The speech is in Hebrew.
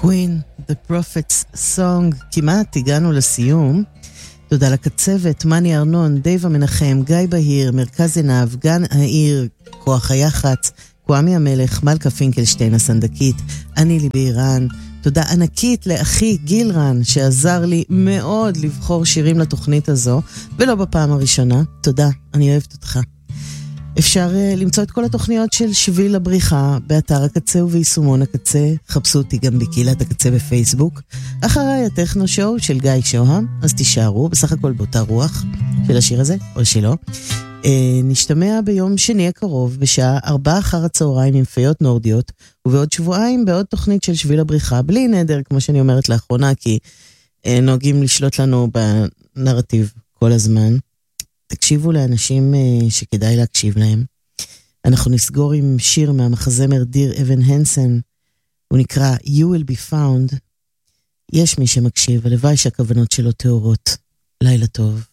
Queen, The Prophet's Song. כמעט הגענו לסיום. תודה לקצבת, מני ארנון, דייב המנחם, גיא בהיר, מרכז עיניו, גן העיר, כוח היחץ, קואמי המלך, מלכה פינקלשטיין הסנדקית, אני ליבי אירן. תודה ענקית לאחי גילרן שעזר לי מאוד לבחור שירים לתוכנית הזו, ולא בפעם הראשונה. תודה, אני אוהבת אותך. אפשר למצוא את כל התוכניות של שביל הבריחה באתר הקצה וביישומון הקצה. חפשו אותי גם בקהילת הקצה בפייסבוק. אחריי הטכנו שואו של גיא שוהם, אז תישארו בסך הכל באותה רוח של השיר הזה, או שלא. נשתמע ביום שני הקרוב בשעה 4 אחר הצהריים עם פיות נורדיות, ובעוד שבועיים בעוד תוכנית של שביל הבריחה, בלי נדר כמו שאני אומרת לאחרונה, כי נוהגים לשלוט לנו בנרטיב כל הזמן. תקשיבו לאנשים שכדאי להקשיב להם. אנחנו נסגור עם שיר מהמחזמר דיר אבן הנסן, הוא נקרא You Will Be Found. יש מי שמקשיב, הלוואי שהכוונות שלו טהורות. לילה טוב.